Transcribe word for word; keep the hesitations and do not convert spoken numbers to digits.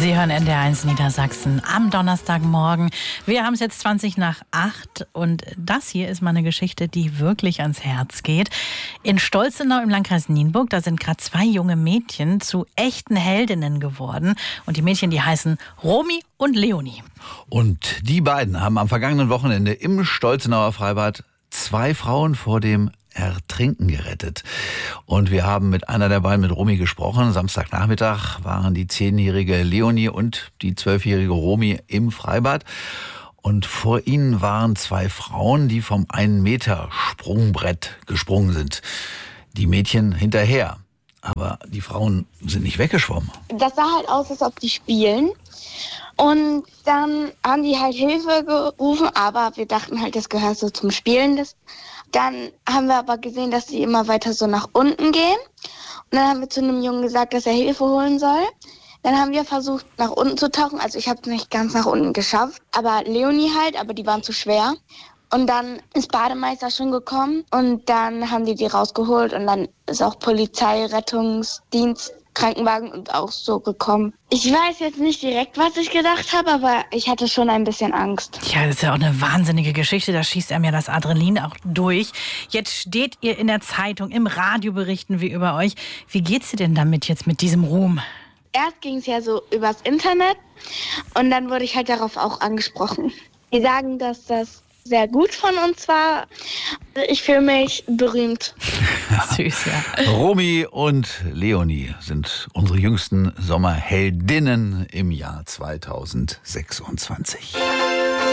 Sie hören N D R eins Niedersachsen am Donnerstagmorgen. Wir haben es jetzt zwanzig nach acht und das hier ist mal eine Geschichte, die wirklich ans Herz geht. In Stolzenau im Landkreis Nienburg, da sind gerade zwei junge Mädchen zu echten Heldinnen geworden. Und die Mädchen, die heißen Romy und Leonie. Und die beiden haben am vergangenen Wochenende im Stolzenauer Freibad zwei Frauen vor dem Ertrinken gerettet. Und wir haben mit einer der beiden, mit Romy, gesprochen. Samstagnachmittag waren die zehnjährige Leonie und die zwölfjährige Romy im Freibad. Und vor ihnen waren zwei Frauen, die vom einen Meter Sprungbrett gesprungen sind. Die Mädchen hinterher. Aber die Frauen sind nicht weggeschwommen. Das sah halt aus, als ob die spielen. Und dann haben die halt Hilfe gerufen, aber wir dachten halt, das gehört so zum Spielen. Dann haben wir aber gesehen, dass die immer weiter so nach unten gehen. Und dann haben wir zu einem Jungen gesagt, dass er Hilfe holen soll. Dann haben wir versucht, nach unten zu tauchen. Also ich habe es nicht ganz nach unten geschafft, aber Leonie halt, aber die waren zu schwer. Und dann ist Bademeister schon gekommen und dann haben die die rausgeholt und dann ist auch Polizei, Rettungsdienst, Krankenwagen und auch so gekommen. Ich weiß jetzt nicht direkt, was ich gedacht habe, aber ich hatte schon ein bisschen Angst. Ja, das ist ja auch eine wahnsinnige Geschichte. Da schießt einem ja das Adrenalin auch durch. Jetzt steht ihr in der Zeitung, im Radio berichten wir über euch. Wie geht's dir denn damit jetzt mit diesem Ruhm? Erst ging es ja so übers Internet und dann wurde ich halt darauf auch angesprochen. Die sagen, dass das sehr gut von uns war. Ich fühle mich berühmt. Süß, ja. Romy und Leonie sind unsere jüngsten Sommerheldinnen im Jahr zweitausendsechsundzwanzig.